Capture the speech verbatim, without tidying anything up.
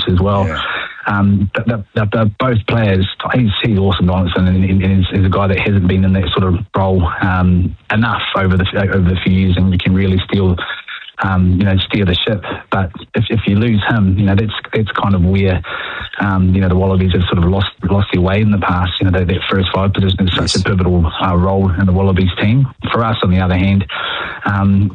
as well. Yeah. Um, they're, they're, they're both players. He's, he's awesome, Donaldson, and, and he's, he's a guy that hasn't been in that sort of role um, enough over the over the few years, and you can really steal, um, you know, steer the ship. But if, if you lose him, you know, that's that's kind of where, um, you know, the Wallabies have sort of lost lost their way in the past. You know, that, that first five position is such Yes. a pivotal uh, role in the Wallabies team. For us, on the other hand, um,